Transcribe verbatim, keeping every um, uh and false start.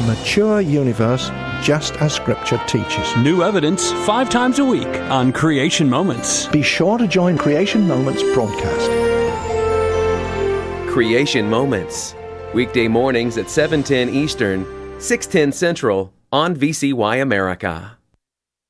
mature universe, just as Scripture teaches. New evidence five times a week on Creation Moments. Be sure to join Creation Moments broadcast. Creation Moments, weekday mornings at seven ten Eastern, six ten Central on V C Y America.